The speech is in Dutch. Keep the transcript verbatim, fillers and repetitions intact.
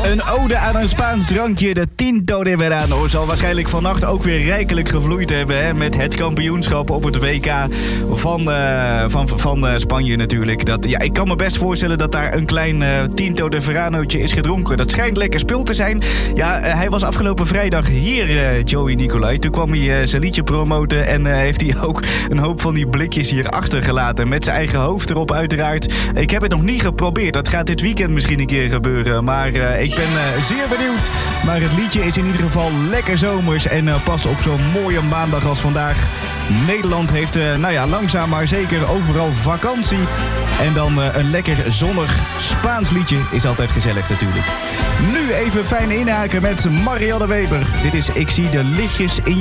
Een ode aan een Spaans drankje, de Tinto de Verano, zal waarschijnlijk vannacht ook weer rijkelijk gevloeid hebben. Hè, met het kampioenschap op het W K van, uh, van, van uh, Spanje natuurlijk. Dat, ja, ik kan me best voorstellen dat daar een klein uh, Tinto de Veranootje is gedronken. Dat schijnt lekker spul te zijn. Ja, uh, hij was afgelopen vrijdag hier, uh, Joey Nicolai. Toen kwam hij uh, zijn liedje promoten en uh, heeft hij ook een hoop van die blikjes hier achtergelaten. Met zijn eigen hoofd erop uiteraard. Ik heb het nog niet geprobeerd. Dat gaat dit weekend misschien een keer gebeuren. Maar uh, ik ben uh, zeer benieuwd. Maar het liedje is in ieder geval lekker zomers en uh, past op zo'n mooie maandag als vandaag. Nederland heeft, uh, nou ja, langzaam maar zeker overal vakantie. En dan uh, een lekker zonnig Spaans liedje is altijd gezellig natuurlijk. Nu even fijn inhaken met Marianne Weber. Dit is Ik zie de lichtjes in je